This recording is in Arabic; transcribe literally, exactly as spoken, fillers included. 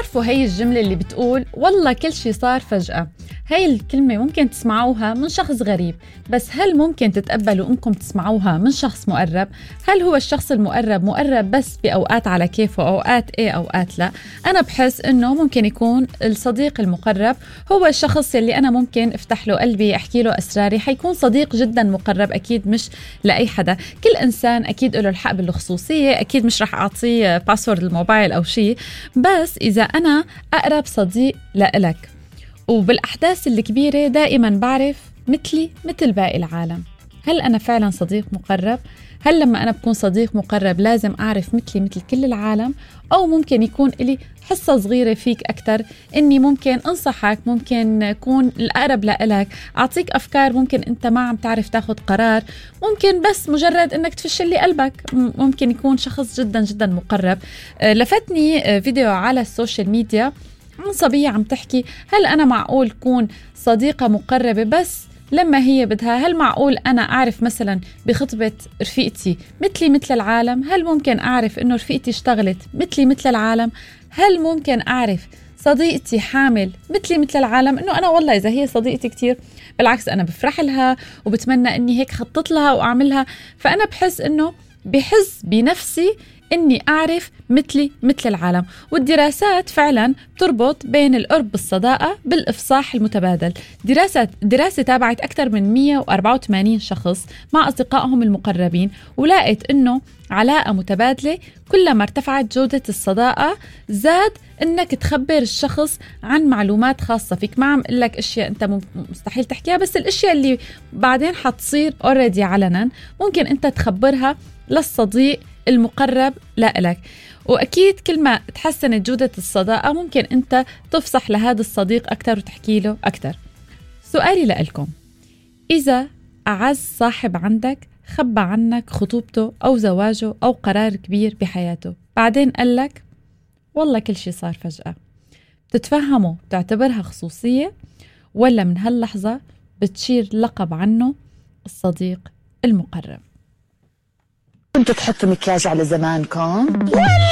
بتعرفوا هي الجملة اللي بتقول والله كل شي صار فجأة؟ هاي الكلمة ممكن تسمعوها من شخص غريب، بس هل ممكن تتقبلوا انكم تسمعوها من شخص مقرب؟ هل هو الشخص المقرب مقرب بس بأوقات على كيفه، أوقات ايه أوقات لا؟ أنا بحس انه ممكن يكون الصديق المقرب هو الشخص اللي أنا ممكن افتح له قلبي احكي له أسراري، حيكون صديق جدا مقرب أكيد مش لأي حدا. كل إنسان أكيد له الحق بالخصوصية، أكيد مش رح أعطيه باسورد الموبايل أو شيء، بس إذا أنا أقرب صديق لإلك وبالأحداث الكبيرة دائما بعرف مثلي مثل باقي العالم، هل أنا فعلا صديق مقرب؟ هل لما أنا بكون صديق مقرب لازم أعرف مثلي مثل كل العالم؟ أو ممكن يكون إلي حصة صغيرة فيك أكتر، إني ممكن أنصحك، ممكن أكون الأقرب لإلك، أعطيك أفكار ممكن أنت ما عم تعرف تاخد قرار، ممكن بس مجرد إنك تفشل لي قلبك. ممكن يكون شخص جدا جدا مقرب. لفتني فيديو على السوشيال ميديا عن صبية عم تحكي هل أنا معقول كون صديقة مقربة بس لما هي بدها؟ هل معقول أنا أعرف مثلا بخطبة رفيقتي مثلي مثل العالم؟ هل ممكن أعرف إنه رفيقتي اشتغلت مثلي مثل العالم؟ هل ممكن أعرف صديقتي حامل مثلي مثل العالم؟ إنه أنا والله إذا هي صديقتي كتير بالعكس أنا بفرح لها وبتمنى إني هيك خطط لها وأعملها. فأنا بحس إنه بحس بنفسي إني أعرف مثلي مثل العالم. والدراسات فعلا بتربط بين القرب بالصداقة بالإفصاح المتبادل. دراسة دراسة تابعت أكثر من مية وأربعة وثمانين شخص مع أصدقائهم المقربين، ولقيت إنه علاقة متبادلة كلما ارتفعت جودة الصداقة زاد إنك تخبر الشخص عن معلومات خاصة فيك. ما عم قلك أشياء أنت مستحيل تحكيها، بس الأشياء اللي بعدين حتصير already علنا ممكن أنت تخبرها للصديق المقرب لإلك. وأكيد كل ما تحسنت جودة الصداقة ممكن أنت تفصح لهذا الصديق أكتر وتحكي له أكتر. سؤالي لإلكم، إذا أعز صاحب عندك خبى عنك خطوبته أو زواجه أو قرار كبير بحياته، بعدين قالك والله كل شي صار فجأة، بتتفهمه تعتبرها خصوصية، ولا من هاللحظة بتشير لقب عنه الصديق المقرب؟ كنت تحط مكياج على زمانكم؟